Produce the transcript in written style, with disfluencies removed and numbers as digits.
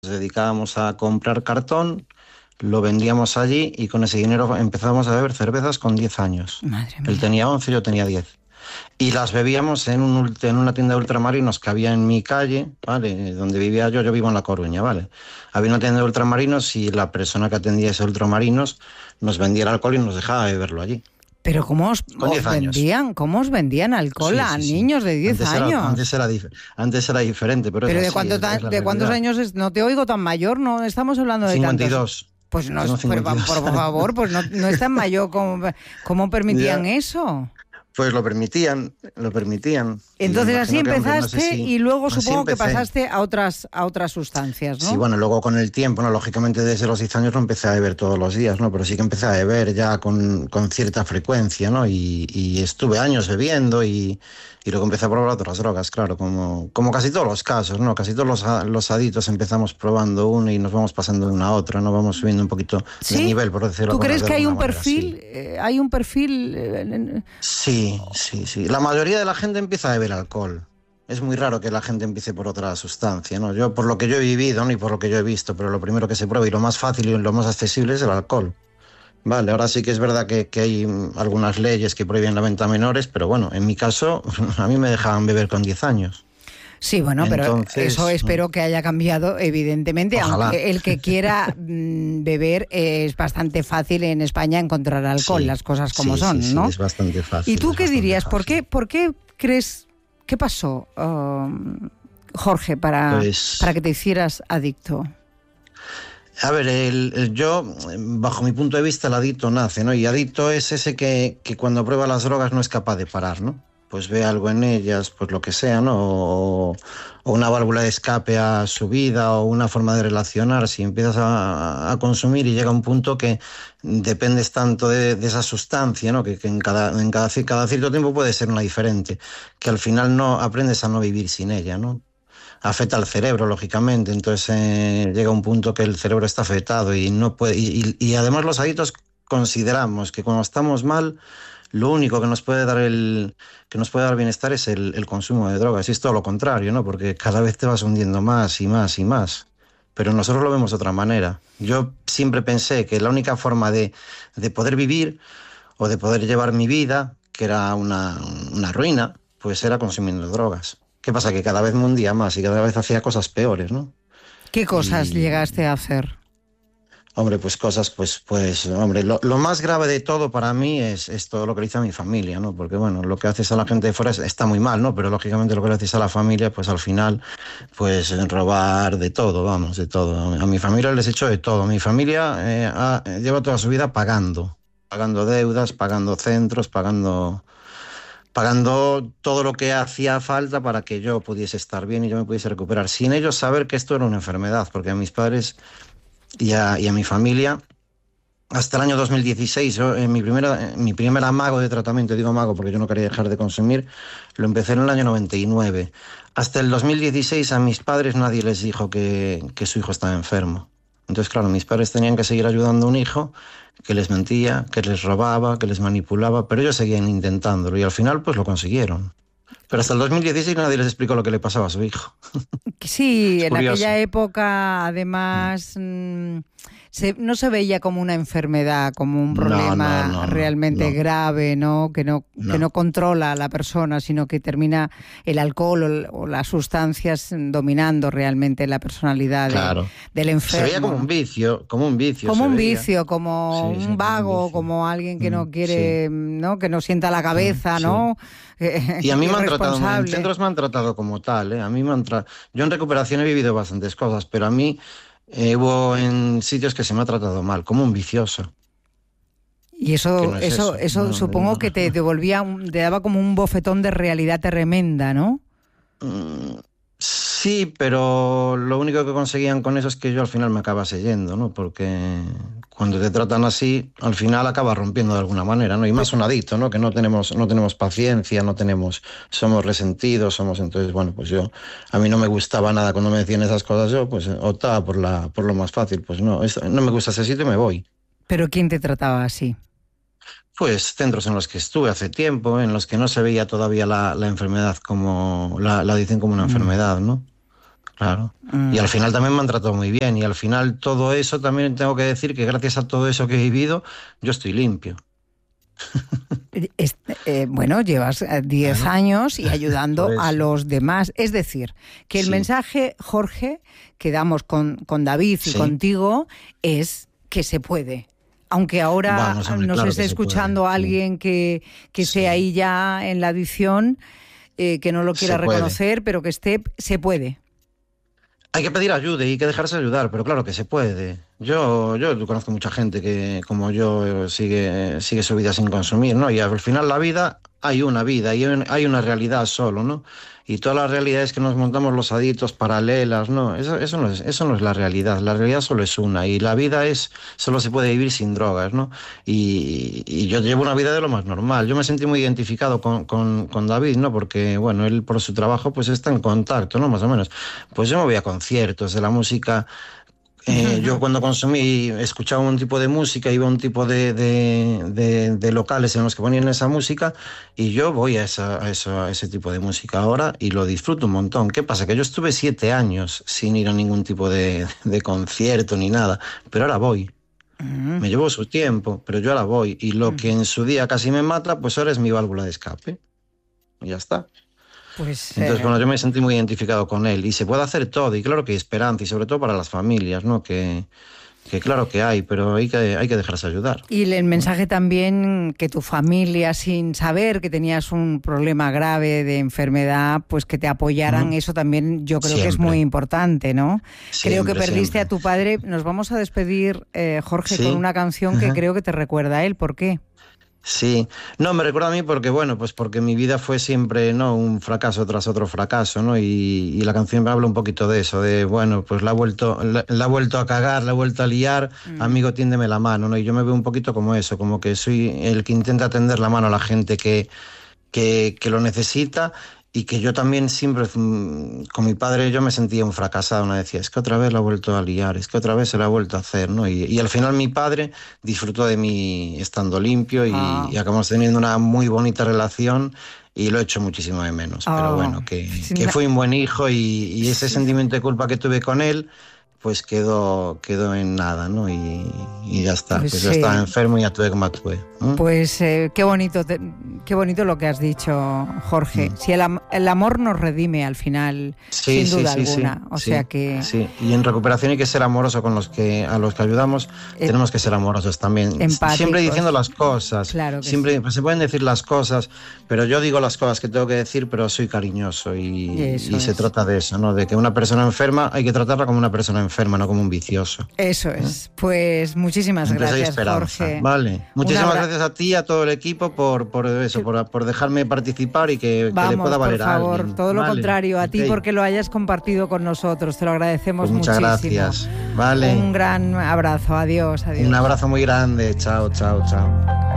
Nos dedicábamos a comprar cartón, lo vendíamos allí y con ese dinero empezábamos a beber cervezas con 10 años. Madre Él mía. tenía 11, yo tenía 10. Y las bebíamos en una tienda de ultramarinos que había en mi calle, ¿vale? Donde vivía yo, yo vivo en La Coruña, ¿vale? Había una tienda de ultramarinos y la persona que atendía ese ultramarinos nos vendía el alcohol y nos dejaba beberlo allí. Pero ¿cómo os, Con 10 años. cómo os vendían alcohol Sí, a sí, sí. niños de 10 años? Antes era diferente, pero es Pero así, es la ¿de cuántos realidad. años es? No te oigo tan mayor, no estamos hablando de tantos. 52. Pues no, Tengo pero 52 por favor, pues no, no es tan mayor como, ¿cómo permitían Ya. eso? Pues lo permitían, lo permitían. Y me Entonces así imagino que, hombre, no sé empezaste si... y luego Así supongo que empecé. pasaste a otras sustancias, Sí, ¿no? bueno, luego con el tiempo, ¿no? Lógicamente desde los 10 años no empecé a beber todos los días, ¿no? Pero sí que empecé a beber ya con cierta frecuencia, ¿no? Y estuve años bebiendo y luego empecé a probar otras drogas, claro, como casi todos los casos, ¿no? Casi todos los adictos empezamos probando una y nos vamos pasando de una a otra, ¿no? Vamos subiendo un poquito de ¿Sí? nivel, por decirlo ¿Tú crees de que alguna manera, sí. hay un perfil Sí, sí, sí. La mayoría de la gente empieza a beber alcohol. Es muy raro que la gente empiece por otra sustancia, ¿no? Yo, por lo que yo he vivido, ¿no? Y por lo que yo he visto, pero lo primero que se prueba y lo más fácil y lo más accesible es el alcohol. Vale, ahora sí que es verdad que hay algunas leyes que prohíben la venta a menores, pero bueno, en mi caso, a mí me dejaban beber con 10 años. Sí, bueno, pero eso Entonces, espero que haya cambiado, evidentemente, ojalá. aunque el que quiera beber es bastante fácil en España encontrar alcohol, Sí, las cosas como sí, sí, son, sí, ¿no? es bastante ¿Y fácil, tú es qué bastante dirías? fácil. Por qué crees, qué pasó, Jorge, para Pues que te hicieras adicto? a ver, yo, bajo mi punto de vista, el adicto nace, ¿no? Y adicto es ese que cuando prueba las drogas no es capaz de parar, ¿no? Pues ve algo en ellas, pues lo que sea, ¿no? O una válvula de escape a su vida, o una forma de relacionarse, y empiezas a consumir y llega un punto que dependes tanto de esa sustancia, ¿no? Que cada cierto tiempo puede ser una diferente, que al final no aprendes a no vivir sin ella, ¿no? Afecta al cerebro, lógicamente, entonces llega un punto que el cerebro está afectado y no puede, y además los adictos consideramos que cuando estamos mal, lo único que nos puede dar que nos puede dar bienestar es el consumo de drogas, y es todo lo contrario, ¿no? Porque cada vez te vas hundiendo más y más y más. Pero nosotros lo vemos de otra manera. Yo siempre pensé que la única forma de poder vivir o de poder llevar mi vida, que era una ruina, pues era consumiendo drogas. ¿Qué pasa? Que cada vez me hundía más y cada vez hacía cosas peores, ¿no? ¿Qué cosas Y, llegaste a hacer? hombre, pues cosas, hombre, lo más grave de todo para mí es todo lo que le hice a mi familia, ¿no? Porque, bueno, lo que haces a la gente de fuera está muy mal, ¿no? Pero lógicamente lo que le haces a la familia, pues al final, pues robar de todo, vamos, de todo. A mi familia les he hecho de todo. Mi familia lleva toda su vida pagando deudas, pagando centros, pagando todo lo que hacía falta para que yo pudiese estar bien y yo me pudiese recuperar. Sin ellos saber que esto era una enfermedad, porque a mis padres y a mi familia, hasta el año 2016, yo, mi primer amago de tratamiento, digo amago porque yo no quería dejar de consumir, lo empecé en el año 99. Hasta el 2016 a mis padres nadie les dijo que su hijo estaba enfermo. Entonces, claro, mis padres tenían que seguir ayudando a un hijo que les mentía, que les robaba, que les manipulaba, pero ellos seguían intentándolo y al final pues lo consiguieron. Pero hasta el 2016 nadie les explicó lo que le pasaba a su hijo. Sí, Es en aquella curioso. época, además, no se veía como una enfermedad, como un No, no, problema no, no, realmente no, grave, ¿no? Que no. no controla a la persona, sino que termina el alcohol o las sustancias dominando realmente la personalidad Claro. del Se veía enfermo, ¿no? como un vicio Como se un veía. vicio, como Sí, sí, un como un vago, vicio. como alguien que no Sí, quiere, ¿no? Que no sienta la cabeza, sí. ¿no? Y a mí me han tratado, en Irresponsable. centros me han tratado como tal, ¿eh? Yo en recuperación he vivido bastantes cosas, pero a mí hubo en sitios que se me ha tratado mal, como un vicioso, Y que eso, no es eso, eso. eso No, supongo que te no. devolvía, te daba como un bofetón de realidad tremenda, ¿no? Mm, sí, pero lo único que conseguían con eso es que yo al final me acabase yendo, ¿no? Porque cuando te tratan así, al final acabas rompiendo de alguna manera, ¿no? Y más un adicto, ¿no? Que no tenemos paciencia, somos resentidos, entonces, bueno, pues a mí no me gustaba nada cuando me decían esas cosas, yo pues optaba por lo más fácil, pues no, no me gusta ese sitio, me voy. Pero ¿quién te trataba así? Pues centros en los que estuve hace tiempo, en los que no se veía todavía la enfermedad como, la adicción como una Mm. enfermedad, ¿no? Claro. Y al final también me han tratado muy bien. Y al final todo eso, también tengo que decir que gracias a todo eso que he vivido, yo estoy limpio. Bueno, llevas 10 años y ayudando a los demás. Es decir, que el mensaje, Jorge, que damos con David y contigo es que se puede. Aunque ahora nos esté escuchando alguien que esté ahí ya en la adicción, que no lo quiera reconocer, pero que esté, se puede. Hay que pedir ayuda y hay que dejarse ayudar, pero claro que se puede. Yo conozco mucha gente que, como yo, sigue su vida sin consumir, ¿no? Y al final la vida, hay una vida, y hay una realidad solo, ¿no? Y todas las realidades que nos montamos los adictos paralelas, ¿no? Eso no es la realidad solo es una, y la vida solo se puede vivir sin drogas, ¿no? Y yo llevo una vida de lo más normal. Yo me sentí muy identificado con David, ¿no? Porque, bueno, él por su trabajo pues está en contacto, ¿no? Más o menos. Pues yo me voy a conciertos de la música. Yo cuando consumí, escuchaba un tipo de música, iba a un tipo de locales en los que ponían esa música, y yo voy a ese tipo de música ahora y lo disfruto un montón. ¿Qué pasa? Que yo estuve 7 años sin ir a ningún tipo de concierto ni nada, pero ahora voy. Me llevó su tiempo, pero yo ahora voy. Y lo que en su día casi me mata, pues ahora es mi válvula de escape. Y ya está. Pues, entonces, bueno, yo me sentí muy identificado con él, y se puede hacer todo, y claro que hay esperanza, y sobre todo para las familias, ¿no? Que claro que hay, pero hay que dejarse ayudar. Y el mensaje también que tu familia, sin saber que tenías un problema grave de enfermedad, pues que te apoyaran, eso también yo creo que es muy importante, ¿no? Creo que perdiste a tu padre. Nos vamos a despedir, Jorge, con una canción que creo que te recuerda a él. ¿Por qué? Sí, no, me recuerda a mí porque, bueno, pues porque mi vida fue siempre, ¿no?, un fracaso tras otro fracaso, ¿no? Y la canción me habla un poquito de eso, de, bueno, pues la ha vuelto a cagar, la ha vuelto a liar, amigo, tiéndeme la mano, ¿no? Y yo me veo un poquito como eso, como que soy el que intenta tender la mano a la gente que lo necesita. Y que yo también siempre, con mi padre, yo me sentía un fracasado, me decía, es que otra vez la ha vuelto a liar, es que otra vez se la ha vuelto a hacer, ¿no? Y al final mi padre disfrutó de mí estando limpio y acabamos teniendo una muy bonita relación, y lo he hecho muchísimo de menos. Pero bueno, que fui un buen hijo, y ese sentimiento de culpa que tuve con él, pues quedó en nada, ¿no? Y ya está, pues yo estaba enfermo y actué como actué. Pues qué bonito lo que has dicho, Jorge. Si el amor nos redime al final, sin duda alguna. O sea que... Sí, y en recuperación hay que ser amoroso con a los que ayudamos, tenemos que ser amorosos también. Empáticos. Siempre diciendo las cosas. Claro que siempre pues, se pueden decir las cosas, pero yo digo las cosas que tengo que decir, pero soy cariñoso, y se trata de eso, ¿no? De que una persona enferma hay que tratarla como una persona enferma, no como un vicioso. Eso es. Pues muchísimas gracias, Jorge. Vale. Muchísimas gracias a ti y a todo el equipo por dejarme participar y que le pueda valer a alguien. Por favor, todo lo contrario, a ti porque lo hayas compartido con nosotros. Te lo agradecemos muchísimo. Muchas gracias. Vale. Un gran abrazo. Adiós. Un abrazo muy grande. Chao, chao, chao.